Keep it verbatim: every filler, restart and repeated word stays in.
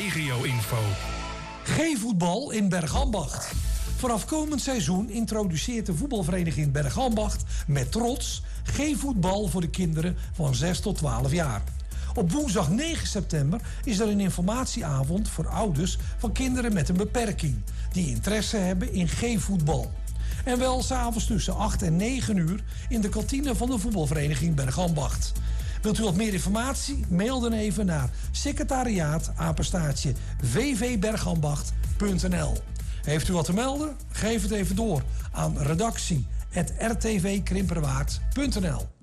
regio-info. G-voetbal in Bergambacht. Vanaf komend seizoen introduceert de voetbalvereniging Bergambacht met trots G-voetbal voor de kinderen van zes tot twaalf jaar. Op woensdag negen september is er een informatieavond voor ouders van kinderen met een beperking die interesse hebben in G-voetbal. En wel 's avonds tussen acht en negen uur in de kantine van de voetbalvereniging Bergambacht. Wilt u wat meer informatie? Mail dan even naar secretariaat apenstaartje v v bergambacht punt n l. Heeft u wat te melden? Geef het even door aan redactie apenstaartje r t v krimperwaard punt n l.